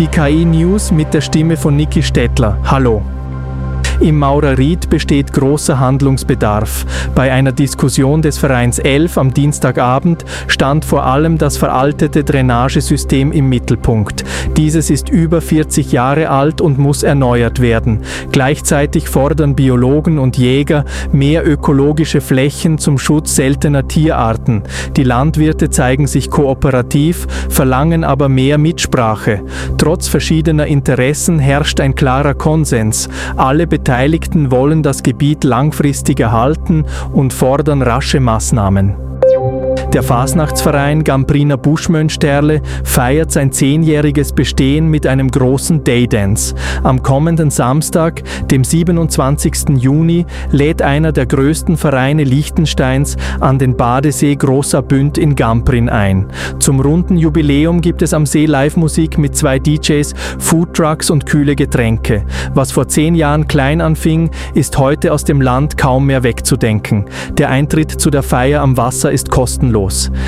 Die KI News mit der Stimme von Niki Stettler. Hallo. Im Maurerried besteht großer Handlungsbedarf. Bei einer Diskussion des Vereins 11 am Dienstagabend stand vor allem das veraltete Drainagesystem im Mittelpunkt. Dieses ist über 40 Jahre alt und muss erneuert werden. Gleichzeitig fordern Biologen und Jäger mehr ökologische Flächen zum Schutz seltener Tierarten. Die Landwirte zeigen sich kooperativ, verlangen aber mehr Mitsprache. Trotz verschiedener Interessen herrscht ein klarer Konsens. Alle Beteiligten wollen das Gebiet langfristig erhalten und fordern rasche Maßnahmen. Der Fasnachtsverein Gambriner Buschmönsterle feiert sein 10-jähriges Bestehen mit einem großen Daydance. Am kommenden Samstag, dem 27. Juni, lädt einer der größten Vereine Liechtensteins an den Badesee Großer Bünd in Gamprin ein. Zum runden Jubiläum gibt es am See Live-Musik mit 2 DJs, Foodtrucks und kühle Getränke. Was vor 10 Jahren klein anfing, ist heute aus dem Land kaum mehr wegzudenken. Der Eintritt zu der Feier am Wasser ist kostenlos.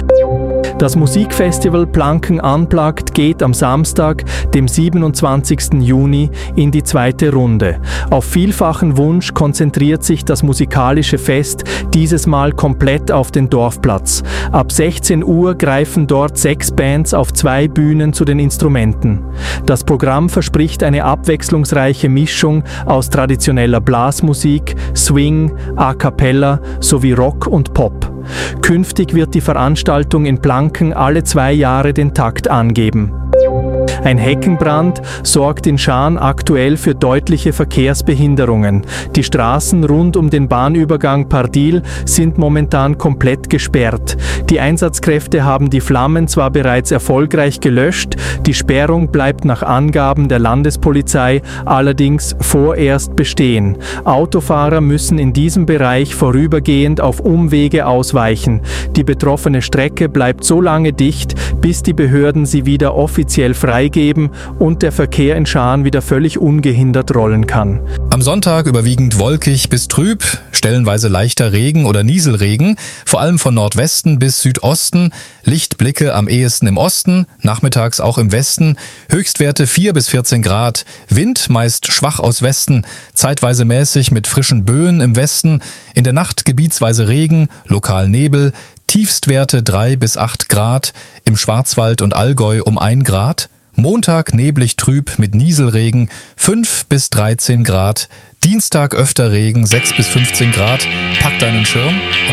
Das Musikfestival Planken Unplugged geht am Samstag, dem 27. Juni, in die 2. Runde. Auf vielfachen Wunsch konzentriert sich das musikalische Fest dieses Mal komplett auf den Dorfplatz. Ab 16 Uhr greifen dort 6 Bands auf 2 Bühnen zu den Instrumenten. Das Programm verspricht eine abwechslungsreiche Mischung aus traditioneller Blasmusik, Swing, A Cappella sowie Rock und Pop. Künftig wird die Veranstaltung in Planken alle 2 Jahre den Takt angeben. Ein Heckenbrand sorgt in Schaan aktuell für deutliche Verkehrsbehinderungen. Die Straßen rund um den Bahnübergang Pardil sind momentan komplett gesperrt. Die Einsatzkräfte haben die Flammen zwar bereits erfolgreich gelöscht, die Sperrung bleibt nach Angaben der Landespolizei allerdings vorerst bestehen. Autofahrer müssen in diesem Bereich vorübergehend auf Umwege ausweichen. Die betroffene Strecke bleibt so lange dicht, bis die Behörden sie wieder offiziell freigeben und der Verkehr in Schaan wieder völlig ungehindert rollen kann. Am Sonntag überwiegend wolkig bis trüb, stellenweise leichter Regen oder Nieselregen, vor allem von Nordwesten bis Südosten, Lichtblicke am ehesten im Osten, nachmittags auch im Westen, Höchstwerte 4 bis 14 Grad, Wind meist schwach aus Westen, zeitweise mäßig mit frischen Böen im Westen, in der Nacht gebietsweise Regen, lokal Nebel, Tiefstwerte 3 bis 8 Grad, im Schwarzwald und Allgäu um 1 Grad, Montag neblig trüb mit Nieselregen 5 bis 13 Grad, Dienstag öfter Regen 6 bis 15 Grad, pack deinen Schirm.